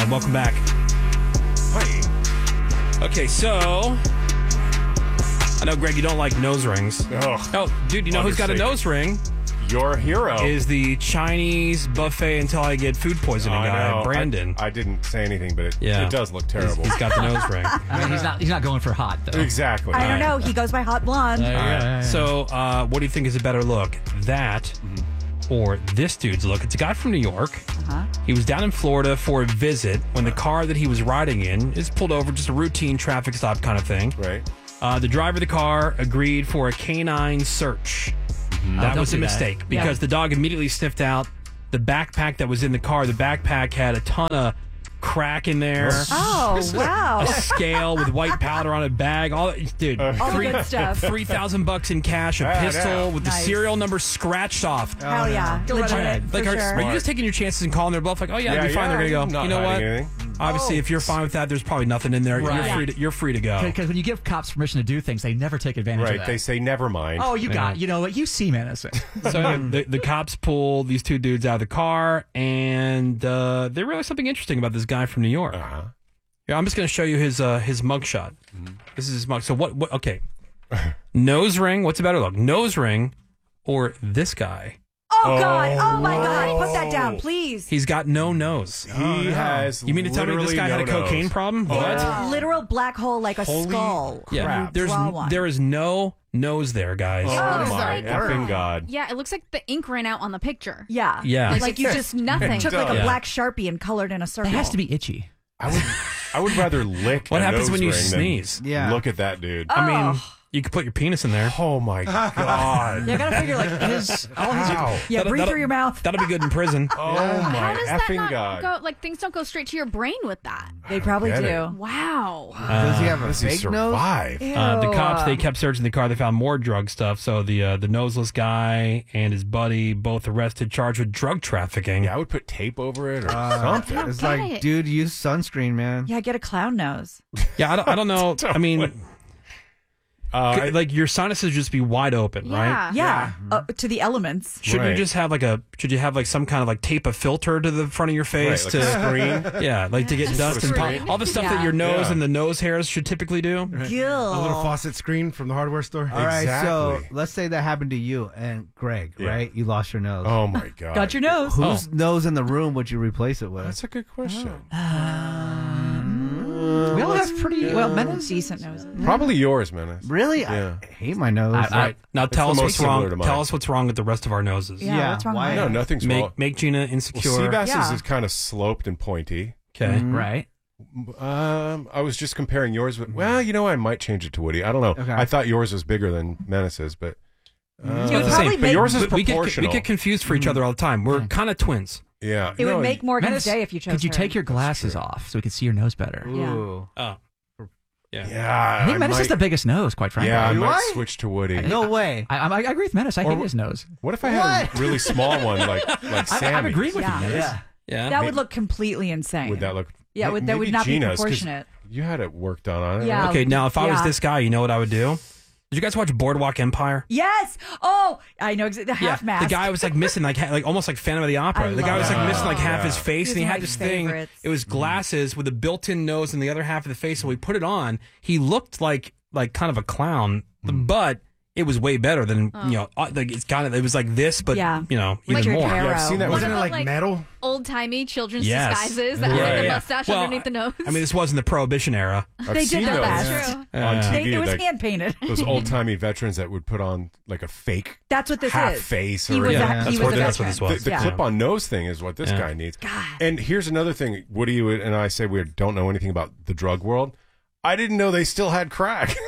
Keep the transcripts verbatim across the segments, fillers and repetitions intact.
right, welcome back. Hi. Okay, so I know, Greg, you don't like nose rings. Ugh. Oh, dude, you know who's got a nose ring? Your hero is the Chinese buffet until I get food poisoning oh, guy, Brandon. I, I didn't say anything, but it, yeah. it does look terrible. He's, he's got the nose ring. I mean, he's not he's not going for hot, though. Exactly. I don't know. He goes by hot blonde. All right. So, uh, what do you think is a better look? That mm-hmm. or this dude's look? It's a guy from New York. Uh-huh. He was down in Florida for a visit when the car that he was riding in is pulled over, just a routine traffic stop kind of thing. Right. Uh, the driver of the car agreed for a canine search. Mm-hmm. That oh, was a mistake that. because yeah. the dog immediately sniffed out the backpack that was in the car. The backpack had a ton of crack in there. Oh, wow. A scale with white powder on a bag. All dude, uh, all three, the good stuff. Three thousand bucks in cash, a yeah, pistol yeah. with nice. the serial number scratched off. Oh, Hell yeah. Go Legit, right for like, sure. are, are you just taking your chances and calling their bluff? Like, oh yeah, yeah it'll be fine. Yeah, They're gonna go. You know what? Anything. Obviously, oh. if you're fine with that, there's probably nothing in there. Right. You're free. To, you're free to go. Because when you give cops permission to do things, they never take advantage right. of that. They say never mind. Oh, you yeah. got. You know what? You seem innocent. So the, the cops pull these two dudes out of the car, and uh, they realize something interesting about this guy from New York. Uh-huh. Yeah, I'm just going to show you his uh, his mugshot. Mm-hmm. This is his mug. So what? what okay, nose ring. What's a better look? Nose ring or this guy? Oh, God. Oh, my God. Put that down, please. He's got no nose. He oh, no. has You mean to tell me this guy no had a cocaine nose. problem? Oh. What? Literal black hole like a Holy skull. Yeah. crap. There's Draw one. there is no nose there, guys. Oh, Oh, my like- effing God. Yeah, it looks like the ink ran out on the picture. Yeah. Yeah. Like, Like you it's just just nothing. took like a Yeah. black Sharpie and colored in a circle. It has to be itchy. I would, I would rather lick What a happens nose when you ring than sneeze? Yeah. Look at that dude. I mean, Oh. you could put your penis in there. Oh, my God. Yeah, I gotta figure like his. How? Yeah, That'll- breathe that'll- through your mouth. That'll be good in prison. Oh, How my does that effing not God. go? Like things don't go straight to your brain with that. They probably Get do. it. Wow. Does he have a Does he fake nose? survive? Uh, the Ew. cops, they kept searching the car. They found more drug stuff. So the uh, the noseless guy and his buddy both arrested, charged with drug trafficking. Yeah, I would put tape over it or Uh, something. It's get like, it. dude, use sunscreen, man. Yeah, get a clown nose. Yeah, I don't, I don't know. I mean, Uh, could- like your sinuses just be wide open, right? Yeah. Yeah, uh, to the elements. Shouldn't Right. you just have like a? Should you have like some kind of like tape a filter to the front of your face right, like to a screen. yeah, like to get dust and screen. pop, all the stuff Yeah. that your nose Yeah. and the nose hairs should typically do? A little faucet screen from the hardware store. All right, so Exactly. let's say that happened to you and Greg, Yeah. right? You lost your nose. Oh, my God. Got your nose. Whose nose in the room would you replace it with? That's a good question. We all have pretty well. Menace. Decent noses. Probably yours, Menace. Really? Yeah. I hate my nose. I- I- Now It's tell the us most what's similar wrong. to mine. Tell us what's wrong with the rest of our noses. Yeah, Yeah, what's wrong why- with No, mine? nothing's Make wrong. make Gina Well, insecure. Seabass's Yeah. is kind of sloped and pointy. Okay. Right. Um, I was just comparing yours with. Well, you know, I might change it to Woody. I don't know. Okay. I thought yours was bigger than Menace's, but uh, You would It's the probably same. but make, yours is We- we get, proportional. we get confused for each other all the time. We're kind of twins. yeah, it no, would make Morgan's Menace, day if you chose could you her. take your glasses off so we could see your nose better? Yeah. Ooh. Oh. Yeah. Yeah, I think Menace might, is the biggest nose, quite frankly. Yeah, I Do might I? switch to Woody. No way. I, I, I agree with Menace. I Or- hate his nose. What if I had a really small one, like like I, Sammy? I'm agreeing with Yeah. you, Menace. Yeah. Yeah. That May- would look completely insane. Would that look? Yeah, may- would- that would maybe not be Gina's, 'cause proportionate. You had it work done on it. Yeah. Okay, now if I was Yeah. this guy, you know what I would do? Did you guys watch Boardwalk Empire? Yes. Oh, I know exactly. The half mask. The guy was like missing like ha- like almost like Phantom of the Opera. I the guy love was like that. missing like half Yeah. his face, He and he was had my this thing. favorites. It was glasses with a built-in nose and the other half of the face. So we put it on. He looked like like kind of a clown, but it was way better than you know. uh, Like it's kind of it was like this, but Yeah. you know even Richard more. Harrow. Yeah, I've seen that. Wasn't What it about, like, like, metal? Old timey children's Yes. disguises that Yeah, have like yeah. a mustache Well, underneath the nose. I mean, this wasn't the Prohibition era. I've They seen did their those best. True. on Uh, T V. They, it was like, hand painted. those old timey veterans that would put on like a fake That's what this half is. face. He or was Yeah, a, that's he what- was a that's what veteran. this was. The, the Yeah. clip-on nose thing is what this Yeah. guy needs. God. And here's another thing. Woody and I say we don't know anything about the drug world. I didn't know they still had crack.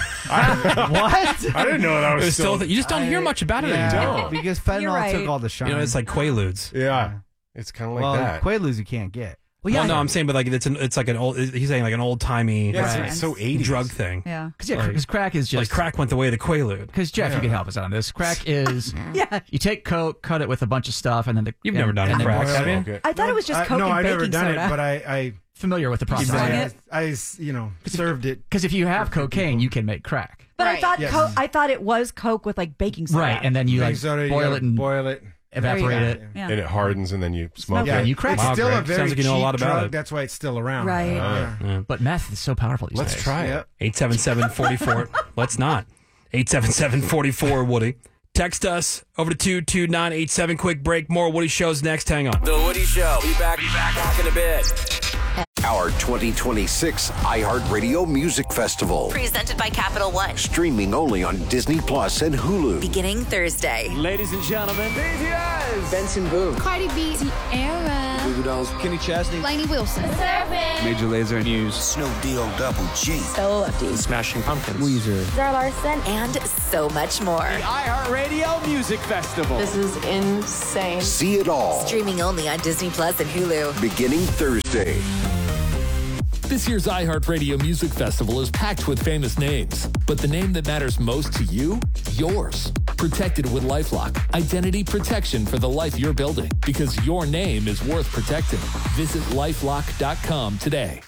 I, What? I didn't know that It was was still, still. you just don't hear I- much about it yeah, anymore. because fentanyl You're right. took all the shine. You know, it's like Quaaludes. yeah, it's kind of like well, that. Quaaludes you can't get. Well, Well, yeah, no, I'm saying, but like it's an, it's like an old. He's saying like an old timey yeah, it's, Right. it's so eighties. drug thing. Yeah. because yeah, 'cause crack is Like just crack went the way of the Quaalude. Because Jeff, you can help us out on this. Crack is Yeah. you take coke, cut it with a bunch of stuff, and then the You've and, never done and it, then crack, boil have you? Okay. I thought it was just I- Coke no, and I've baking never done soda. it, but I, I, Familiar with the process. Swung I, it? I, you know, served it. Because if you have cocaine, you can make crack. But I Right. thought Yes. Coke, I thought it was Coke with like baking soda. Right, and then you Baking like soda, you boil gotta it and boil it. evaporate it. Yeah. And it hardens, and then you smoke Yeah, it. you crack It's Wow, still Greg. a very Sounds like you know a cheap lot about drug. it. That's why it's still around. Right. Yeah. Yeah. But meth is so powerful these Let's days. try it. Yep. eight seven seven, four four. Let's not. eight seven seven, four four, Woody. Text us over to two two nine eight seven. Quick break. More Woody shows next. Hang on. The Woody Show. Be back, be back, back in a bit. Our twenty twenty-six iHeartRadio Music Festival. Presented by Capital One. Streaming only on Disney Plus and Hulu. Beginning Thursday. Ladies and gentlemen, B T S. Benson Boone. Cardi B, Sierra, Goo Dolls. Kenny Chesney. Lainey Wilson, Major Lazer News. Snoop D-O Double G. So Lefty. Smashing Pumpkins. Weezer. Zara Larson. And so much more. iHeartRadio Music Festival. This is insane. See it all. Streaming only on Disney Plus and Hulu. Beginning Thursday. This year's iHeartRadio Music Festival is packed with famous names, but the name that matters most to you? Yours. Protected with LifeLock. Identity protection for the life you're building, because your name is worth protecting. Visit lifelock dot com today.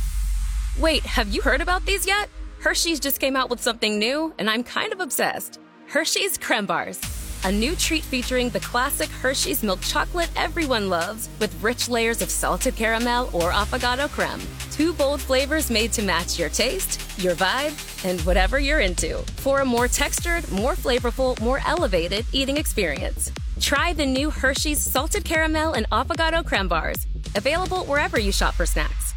Wait, have you heard about these yet? Hershey's just came out with something new, and I'm kind of obsessed. Hershey's Creme Bars. A new treat featuring the classic Hershey's milk chocolate everyone loves, with rich layers of salted caramel or affogato creme. Two bold flavors made to match your taste, your vibe, and whatever you're into, for a more textured, more flavorful, more elevated eating experience. Try the new Hershey's salted caramel and affogato creme bars. Available wherever you shop for snacks.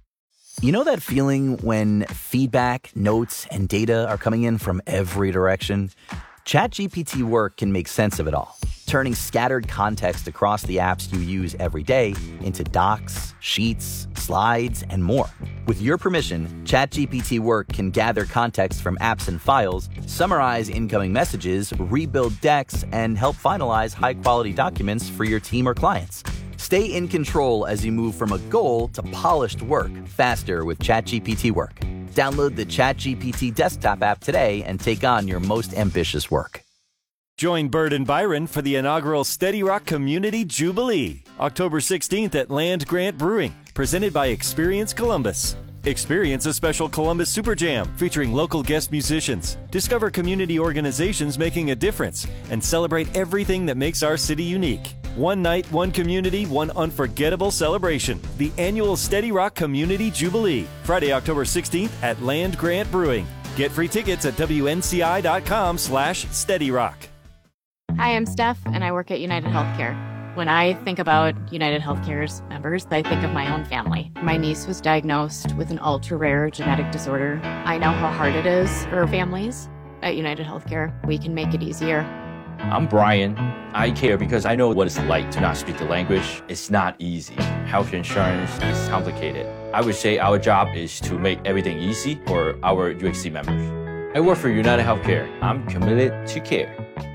You know that feeling when feedback, notes, and data are coming in from every direction? ChatGPT Work can make sense of it all, turning scattered context across the apps you use every day into docs, sheets, slides, and more. With your permission, ChatGPT Work can gather context from apps and files, summarize incoming messages, rebuild decks, and help finalize high-quality documents for your team or clients. Stay in control as you move from a goal to polished work faster with ChatGPT Work. Download the ChatGPT desktop app today and take on your most ambitious work. Join Bird and Byron for the inaugural Steady Rock Community Jubilee, October sixteenth at Land Grant Brewing, presented by Experience Columbus. Experience a special Columbus Super Jam featuring local guest musicians. Discover community organizations making a difference and celebrate everything that makes our city unique. One night, one community, one unforgettable celebration. The annual Steady Rock Community Jubilee, Friday, October sixteenth at Land Grant Brewing. Get free tickets at W N C I dot com slash Steady Rock. Hi, I'm Steph, and I work at United Healthcare. When I think about United Healthcare's members, I think of my own family. My niece was diagnosed with an ultra-rare genetic disorder. I know how hard it is for families. At United Healthcare, we can make it easier. I'm Brian. I care because I know what it's like to not speak the language. It's not easy. Health insurance is complicated. I would say our job is to make everything easy for our U H C members. I work for United Healthcare. I'm committed to care.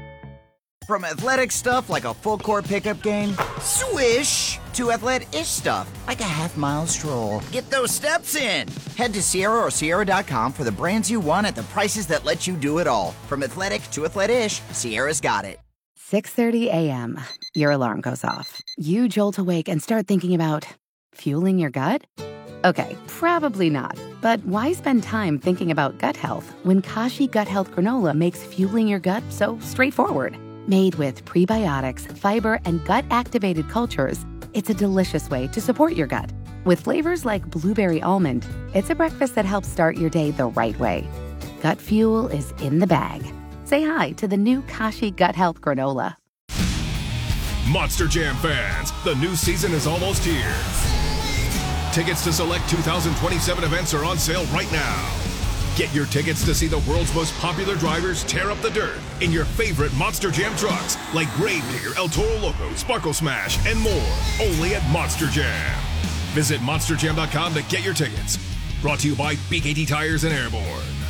From athletic stuff like a full court pickup game, swish, to athletic-ish stuff like a half mile stroll. Get those steps in. Head to Sierra or Sierra dot com for the brands you want at the prices that let you do it all. From athletic to athletic-ish, Sierra's got it. six thirty a.m. Your alarm goes off. You jolt awake and start thinking about fueling your gut? Okay, probably not. But why spend time thinking about gut health when Kashi Gut Health Granola makes fueling your gut so straightforward? Made with prebiotics, fiber, and gut-activated cultures, it's a delicious way to support your gut. With flavors like blueberry almond, it's a breakfast that helps start your day the right way. Gut fuel is in the bag. Say hi to the new Kashi Gut Health Granola. Monster Jam fans, the new season is almost here. Tickets to select two thousand twenty-seven events are on sale right now. Get your tickets to see the world's most popular drivers tear up the dirt in your favorite Monster Jam trucks like Grave Digger, El Toro Loco, Sparkle Smash, and more. Only at Monster Jam. Visit monster jam dot com to get your tickets. Brought to you by B K T Tires and Airborne.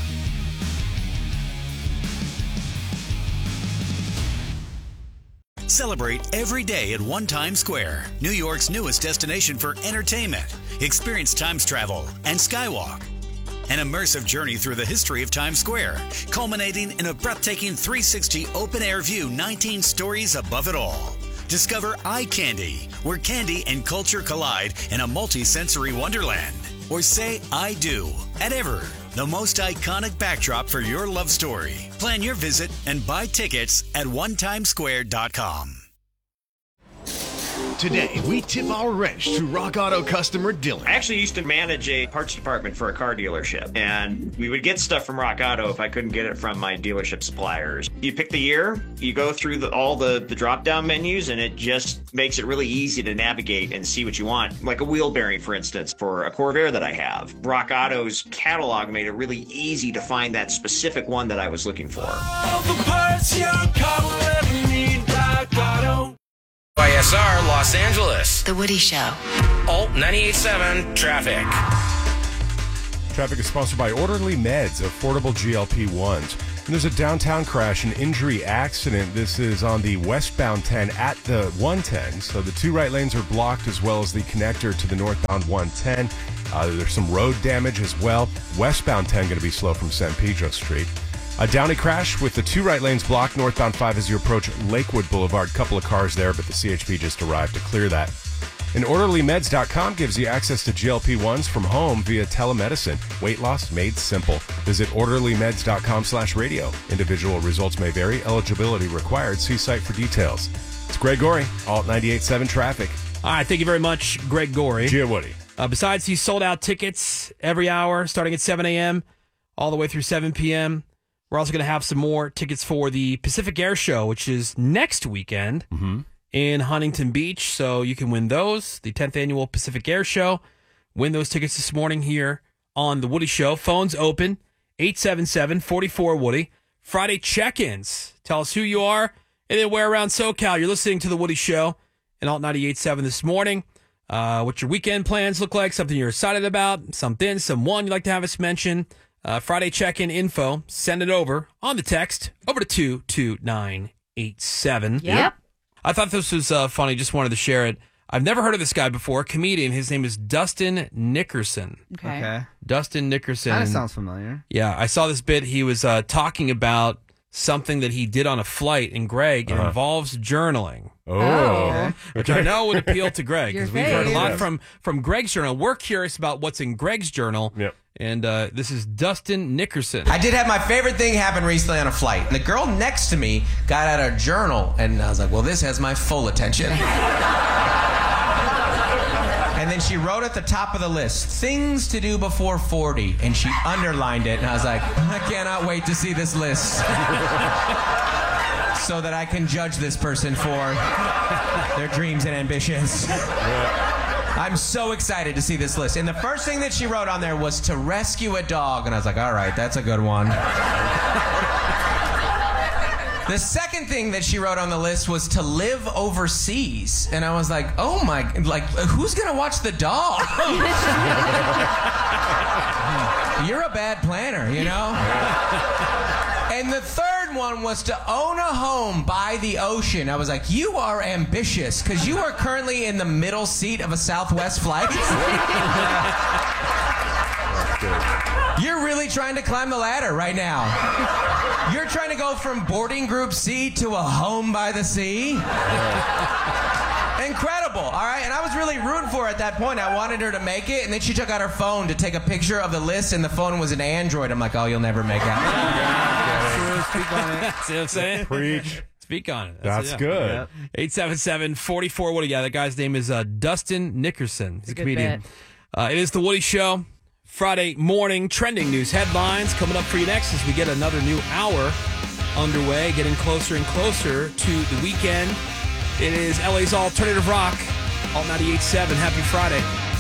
Celebrate every day at One Times Square, New York's newest destination for entertainment. Experience Times Travel and Skywalk. An immersive journey through the history of Times Square, culminating in a breathtaking three sixty open-air view, nineteen stories above it all. Discover Eye Candy, where candy and culture collide in a multi-sensory wonderland. Or say I do at Ever, the most iconic backdrop for your love story. Plan your visit and buy tickets at one times square dot com. Today, we tip our wrench to Rock Auto customer Dylan. I actually used to manage a parts department for a car dealership, and we would get stuff from Rock Auto if I couldn't get it from my dealership suppliers. You pick the year, you go through the, all the, the drop-down menus, and it just makes it really easy to navigate and see what you want. Like a wheel bearing, for instance, for a Corvair that I have. Rock Auto's catalog made it really easy to find that specific one that I was looking for. All the parts your car will ever need, Rock Auto. Y S R Los Angeles. The Woody Show. Alt ninety-eight point seven Traffic. Traffic is sponsored by Orderly Meds, affordable G L P ones. And there's a downtown crash, an injury accident. This is on the westbound ten at the one ten. So the two right lanes are blocked, as well as the connector to the northbound one ten. Uh, there's some road damage as well. Westbound ten going to be slow from San Pedro Street. A Downey crash with the two right lanes blocked northbound five as you approach Lakewood Boulevard. Couple of cars there, but the C H P just arrived to clear that. And Orderly Meds dot com gives you access to G L P ones from home via telemedicine. Weight loss made simple. Visit Orderly Meds dot com slash radio. Individual results may vary. Eligibility required. See site for details. It's Greg Gorey, Alt ninety-eight point seven Traffic. All right, thank you very much, Greg Gorey. Gia Woody. Uh, besides, he sold out tickets every hour, starting at seven a.m. all the way through seven p.m. We're also going to have some more tickets for the Pacific Air Show, which is next weekend mm-hmm. in Huntington Beach. So you can win those, the tenth Annual Pacific Air Show. Win those tickets this morning here on The Woody Show. Phones open, eight seven seven, four four, Woody. Friday check-ins. Tell us who you are and then where around SoCal. You're listening to The Woody Show in Alt ninety-eight point seven this morning. Uh, what your weekend plans look like, something you're excited about, something, someone you'd like to have us mention. Uh, Friday check-in info, send it over on the text over to two two nine eight seven. Yep. I thought this was uh, funny, just wanted to share it. I've never heard of this guy before, comedian. His name is Dustin Nickerson. Okay. Okay. Dustin Nickerson. Kind of sounds familiar. Yeah, I saw this bit. He was uh, talking about something that he did on a flight in Greg. It Uh-huh. involves journaling. Oh. Okay. Which I know would appeal to Greg, Your because we've heard a lot face. from, from Greg's journal. We're curious about what's in Greg's journal. Yep. And uh, this is Dustin Nickerson. I did have my favorite thing happen recently on a flight. And the girl next to me got out a journal, and I was like, well, this has my full attention. And then she wrote at the top of the list, things to do before forty, and she underlined it, and I was like, I cannot wait to see this list. So that I can judge this person for their dreams and ambitions. I'm so excited to see this list. And the first thing that she wrote on there was to rescue a dog. And I was like, all right, that's a good one. The second thing that she wrote on the list was to live overseas. And I was like, oh my, like, who's going to watch the dog? You're a bad planner, you know? And the third one was to own a home by the ocean. I was like, you are ambitious, because you are currently in the middle seat of a Southwest flight. You're really trying to climb the ladder right now. You're trying to go from boarding group C to a home by the sea. Incredible, all right? And I was really rooting for her at that point. I wanted her to make it, and then she took out her phone to take a picture of the list, and the phone was an Android. I'm like, oh, you'll never make it. Speak on it. See what I'm saying? Preach. Speak on it. That's it, yeah. good. Yep. eight seven seven, four four, Woody. Yeah, that guy's name is uh, Dustin Nickerson. He's a, a good comedian. bit. Uh, it is The Woody Show. Friday morning trending news headlines coming up for you next as we get another new hour underway, getting closer and closer to the weekend. It is L A's Alternative Rock, Alt ninety-eight point seven. Happy Friday.